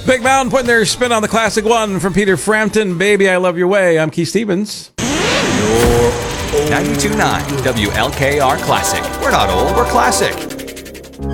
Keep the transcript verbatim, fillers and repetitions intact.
Big Mountain putting their spin on the classic one from Peter Frampton, Baby, I Love Your Way. I'm Keith Stevens. ninety-two point nine W L K R Classic. We're not old, we're classic.